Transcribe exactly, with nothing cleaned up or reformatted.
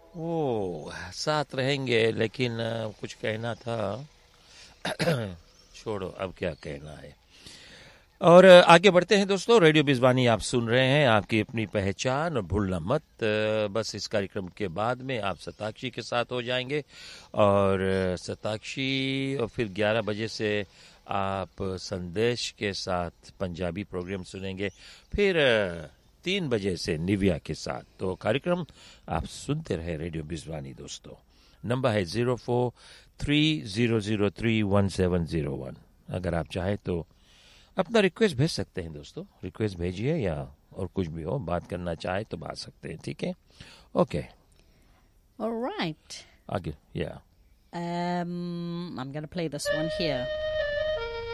ओ, साथ रहेंगे, लेकिन अ, कुछ कहना था। छोड़ो, अब क्या कहना है। और अ, आगे बढ़ते हैं दोस्तों। रेडियो बिजवानी आप सुन रहे हैं, आपकी अपनी पहचान, और भूलना मत। अ, बस इस कार्यक्रम के बाद में आप शताक्षी के साथ हो जाएंगे, और अ, शताक्षी, और फिर ग्यारह बजे से आप संदेश के साथ पंजाबी प्रोग्राम सुनेंगे। फिर अ, तीन बजे से निविया के साथ। तो कार्यक्रम आप सुनते रहे रेडियो बिजवानी दोस्तों। नंबर है zero four three zero zero three one seven zero one. अगर आप चाहें तो अपना रिक्वेस्ट भेज सकते हैं दोस्तों। रिक्वेस्ट भेजिए, या और कुछ भी हो, बात करना चाहे तो बात सकते हैं, ठीक है। Okay, All right. आगे। या Um, I'm going to play this one here.